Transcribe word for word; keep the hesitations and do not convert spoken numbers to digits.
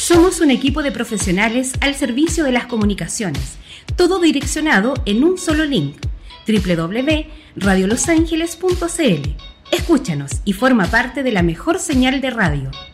Somos un equipo de profesionales al servicio de las comunicaciones, todo direccionado en un solo link, doble u doble u doble u punto radio los ángeles punto c l. Escúchanos y forma parte de la mejor señal de radio.